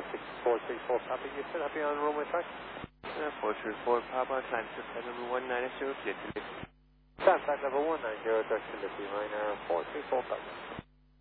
434 Papa, you set up here on runway track? 434 Papa, climb to level 190, clear to lift. Climb flight level 190, direct to lift, Ryanair 434 Papa.